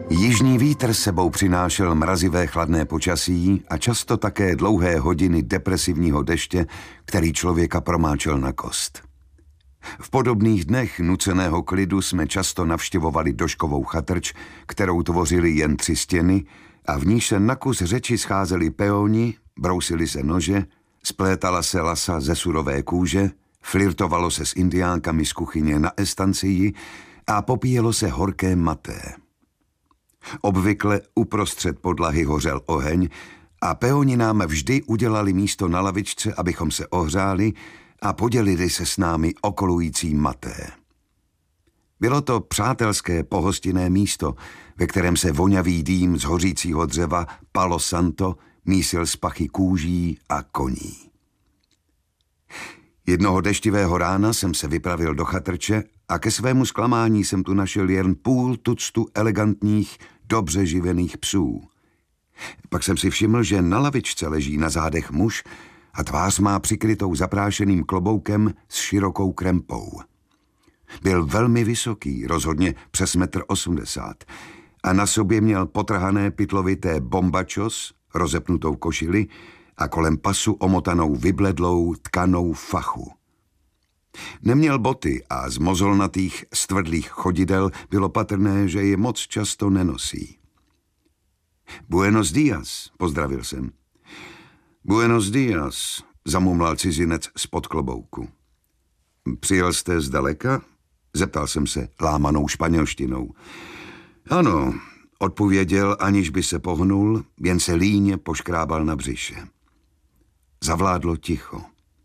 Jižní vítr sebou přinášel mrazivé chladné počasí a často také dlouhé hodiny depresivního deště, který člověka promáčel na kost. V podobných dnech nuceného klidu jsme často navštěvovali doškovou chatrč, kterou tvořily jen 3 stěny a v níž se na kus řeči scházeli peoni, brousili se nože, splétala se lasa ze surové kůže, flirtovalo se s indiánkami z kuchyně na estancii a popíjelo se horké maté. Obvykle uprostřed podlahy hořel oheň a peoni nám vždy udělali místo na lavičce, abychom se ohřáli a podělili se s námi o kolující maté. Bylo to přátelské pohostinné místo, ve kterém se vonavý dým z hořícího dřeva Palo Santo mísil z pachy kůží a koní. Jednoho deštivého rána jsem se vypravil do chatrče a ke svému zklamání jsem tu našel jen půl tuctu elegantních, dobře živených psů. Pak jsem si všiml, že na lavičce leží na zádech muž a tvář má přikrytou zaprášeným kloboukem s širokou krempou. Byl velmi vysoký, rozhodně přes 1,80 m a na sobě měl potrhané pytlovité bombačos, rozepnutou košili a kolem pasu omotanou vybledlou tkanou fachu. Neměl boty a z mozolnatých stvrdlých chodidel bylo patrné, že je moc často nenosí. Buenos días, pozdravil jsem. Buenos días, zamumlal cizinec spod klobouku. Přijel jste zdaleka? Zeptal jsem se lámanou španělštinou. Ano, odpověděl, aniž by se pohnul, jen se líně poškrábal na břiše. Zavládlo ticho.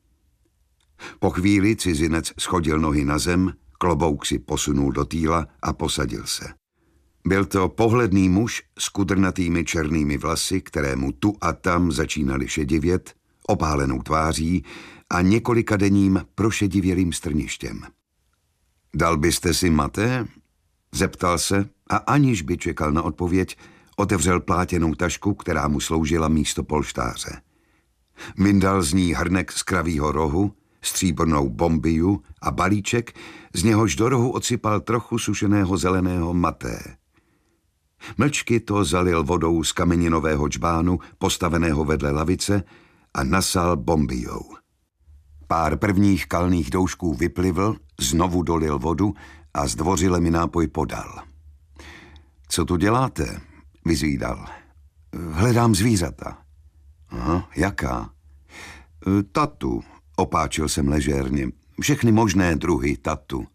Po chvíli cizinec schodil nohy na zem, klobouk si posunul do týla a posadil se. Byl to pohledný muž s kudrnatými černými vlasy, kterému tu a tam začínaly šedivět, opálenou tváří a několikadenním prošedivělým strništěm. Dal byste si maté? Zeptal se a aniž by čekal na odpověď, otevřel plátěnou tašku, která mu sloužila místo polštáře. Vyndal z ní hrnek z kravího rohu, stříbrnou bombiu a balíček, z něhož do rohu odsypal trochu sušeného zeleného maté. Mlčky to zalil vodou z kameninového džbánu, postaveného vedle lavice, a nasal bombijou. Pár prvních kalných doušků vyplivl, znovu dolil vodu a zdvořile mi nápoj podal. Co tu děláte? Vyzvídal. Hledám zvířata. Aha, jaká? Tatu, opáčil jsem ležérně. Všechny možné druhy tatu.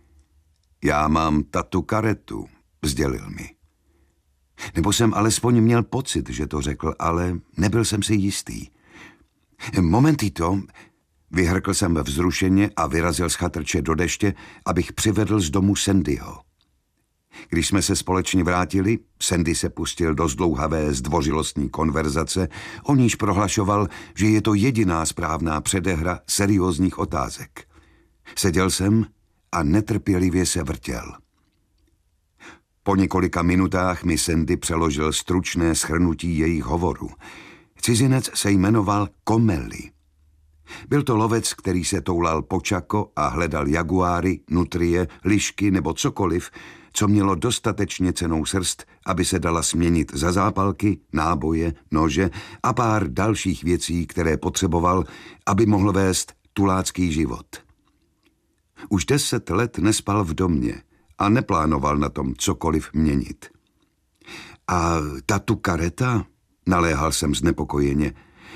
Já mám tatu karetu, sdělil mi. Nebo jsem alespoň měl pocit, že to řekl, ale nebyl jsem si jistý. Momentito, vyhrkl jsem vzrušeně a vyrazil z chatrče do deště, abych přivedl z domu Sandyho. Když jsme se společně vrátili, Sandy se pustil do zdlouhavé zdvořilostní konverzace, o níž prohlašoval, že je to jediná správná předehra seriózních otázek. Seděl jsem a netrpělivě se vrtěl. Po několika minutách mi Sandy přeložil stručné shrnutí jejich hovoru. Cizinec se jmenoval Komeli. Byl to lovec, který se toulal po Chaco a hledal jaguáry, nutrie, lišky nebo cokoliv, co mělo dostatečně cennou srst, aby se dala směnit za zápalky, náboje, nože a pár dalších věcí, které potřeboval, aby mohl vést tulácký život. Už 10 let nespal v domě a neplánoval na tom cokoliv měnit. A tatu kareta? Naléhal jsem znepokojeně.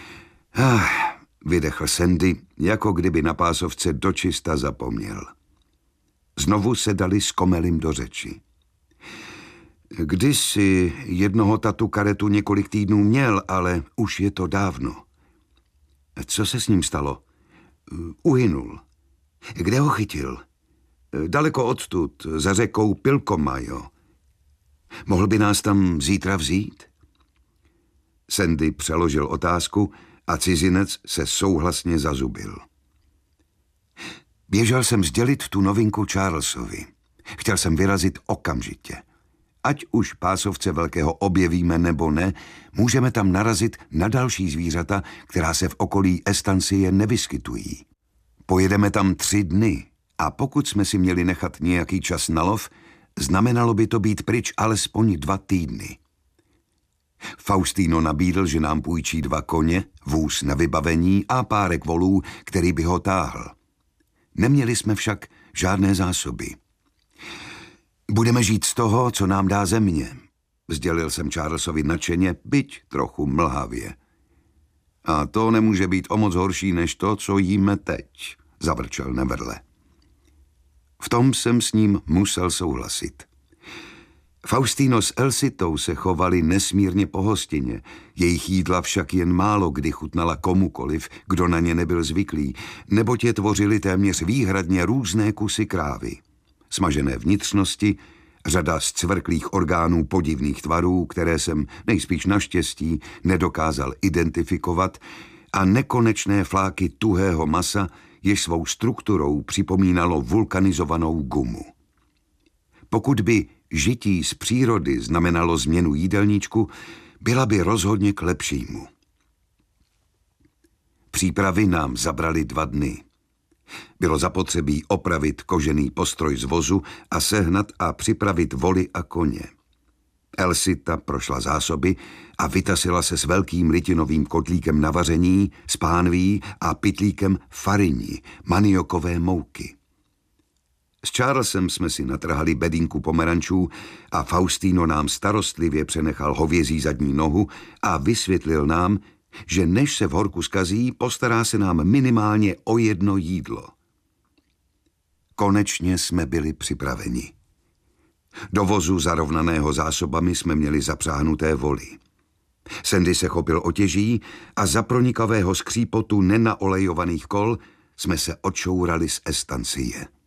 Vydechl Sandy, jako kdyby na pásovce dočista zapomněl. Znovu se dali s Komelim do řeči. Kdysi jednoho tatu karetu několik týdnů měl, ale už je to dávno. Co se s ním stalo? Uhynul. Kde ho chytil? Daleko odtud, za řekou Pilcomayo. Mohl by nás tam zítra vzít? Sandy přeložil otázku a cizinec se souhlasně zazubil. Běžel jsem sdělit tu novinku Charlesovi. Chtěl jsem vyrazit okamžitě. Ať už pásovce velkého objevíme nebo ne, můžeme tam narazit na další zvířata, která se v okolí estancie nevyskytují. Pojedeme tam 3 dny a pokud jsme si měli nechat nějaký čas na lov, znamenalo by to být pryč alespoň 2 týdny. Faustino nabídl, že nám půjčí 2 koně, vůz na vybavení a párek volů, který by ho táhl. Neměli jsme však žádné zásoby. Budeme žít z toho, co nám dá země, sdělil jsem Charlesovi nadšeně, byť trochu mlhavě. A to nemůže být o moc horší než to, co jíme teď, zavrčel Neverle. V tom jsem s ním musel souhlasit. Faustino s Elsitou se chovali nesmírně pohostinně, jejich jídla však jen málo kdy chutnala komukoliv, kdo na ně nebyl zvyklý, neboť je tvořili téměř výhradně různé kusy krávy. Smažené vnitřnosti, řada zcvrklých orgánů podivných tvarů, které jsem nejspíš naštěstí nedokázal identifikovat, a nekonečné fláky tuhého masa, jež svou strukturou připomínalo vulkanizovanou gumu. Pokud by žití z přírody znamenalo změnu jídelníčku, byla by rozhodně k lepšímu. Přípravy nám zabraly 2 dny. Bylo zapotřebí opravit kožený postroj z vozu a sehnat a připravit voly a koně. Elsita prošla zásoby a vytasila se s velkým litinovým kotlíkem na vaření, s pánví a pytlíkem farini, maniokové mouky. S Charlesem jsme si natrhali bedínku pomerančů a Faustino nám starostlivě přenechal hovězí zadní nohu a vysvětlil nám, že než se v horku zkazí, postará se nám minimálně o 1 jídlo. Konečně jsme byli připraveni. Do vozu zarovnaného zásobami jsme měli zapřáhnuté voly. Sandy se chopil otěží a za pronikavého skřípotu nenaolejovaných kol jsme se odšourali z estancie.